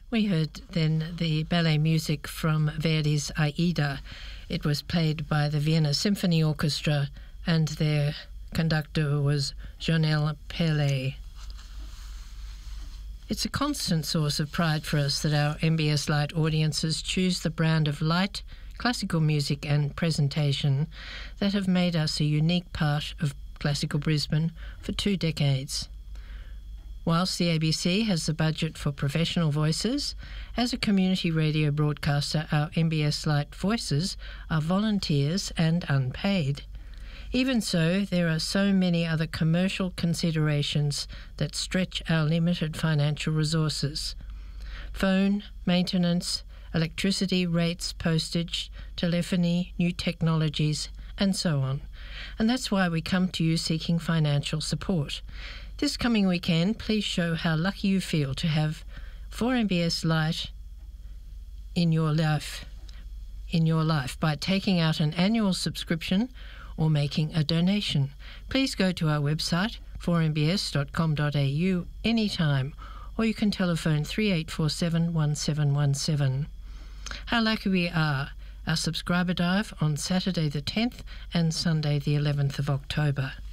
We heard then the ballet music from Verdi's Aida. It was played by the Vienna Symphony Orchestra and their conductor was Jonel Pele. It's a constant source of pride for us that our MBS Light audiences choose the brand of light, classical music and presentation that have made us a unique part of Classical Brisbane for 2 decades. Whilst the ABC has the budget for professional voices, as a community radio broadcaster, our MBS Light voices are volunteers and unpaid. Even so, there are so many other commercial considerations that stretch our limited financial resources. Phone, maintenance, electricity rates, postage, telephony, new technologies, and so on. And that's why we come to you seeking financial support. This coming weekend, please show how lucky you feel to have 4MBS Light in your life by taking out an annual subscription or making a donation. Please go to our website 4mbs.com.au anytime, or you can telephone 3847 1717. How lucky we are! Our subscriber dive on Saturday the 10th and Sunday the 11th of October.